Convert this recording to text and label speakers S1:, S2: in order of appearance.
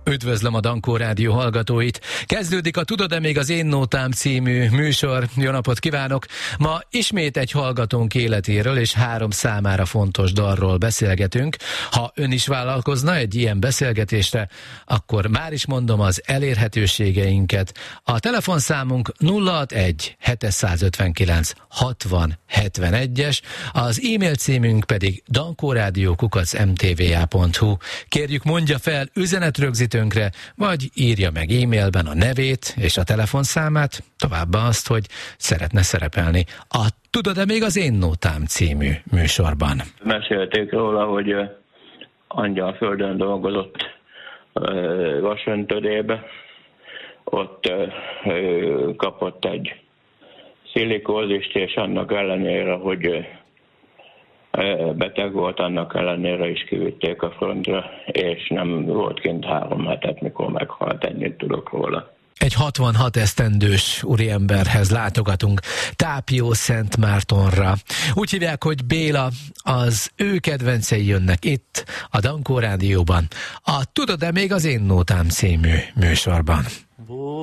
S1: Üdvözlöm a Dankó Rádió hallgatóit! Kezdődik a Tudod-e még az én nótám című műsor. Jó napot kívánok! Ma ismét egy hallgatónk életéről és 3 számára fontos dalról beszélgetünk. Ha ön is vállalkozna egy ilyen beszélgetésre, akkor már is mondom az elérhetőségeinket. A telefonszámunk 061 759 60 71-es, az e-mail címünk pedig dankórádió@mtva.hu. Kérjük, mondja fel üzenetrögzítőnkre, vagy írja meg e-mailben a nevét és a telefonszámát, továbbá azt, hogy szeretne szerepelni a Tudod-e még az én nótám című műsorban.
S2: Mesélték róla, hogy Angyalföldön dolgozott vasöntödébe, ott kapott egy szilikózist, és annak ellenére, hogy beteg volt, annak ellenére is kivitték a frontra, és nem volt kint 3 hetet, mikor meghalt, ennyit tudok róla.
S1: Egy 66 esztendős úriemberhez látogatunk Tápió-Szentmártonra. Úgy hívják, hogy Béla, az ő kedvencei jönnek itt a Dankó Rádióban, a Tudod-e még az én nótám című műsorban.